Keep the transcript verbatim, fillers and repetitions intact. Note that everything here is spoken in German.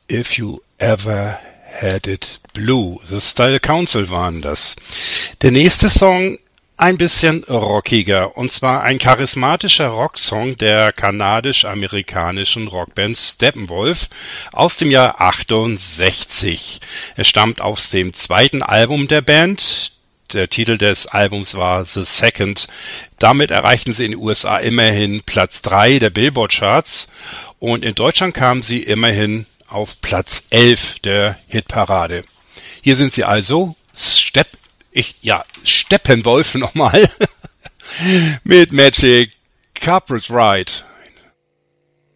If You Ever Had It Blue. The Style Council waren das. Der nächste Song ein bisschen rockiger, und zwar ein charismatischer Rocksong der kanadisch-amerikanischen Rockband Steppenwolf aus dem Jahr achtundsechzig. Er stammt aus dem zweiten Album der Band. Der Titel des Albums war The Second. Damit erreichten sie in den U S A immerhin Platz drei der Billboard-Charts und in Deutschland kamen sie immerhin auf Platz elf der Hitparade. Hier sind sie also, Stepp, ich, ja, Steppenwolf nochmal, mit Magic Carpet Ride.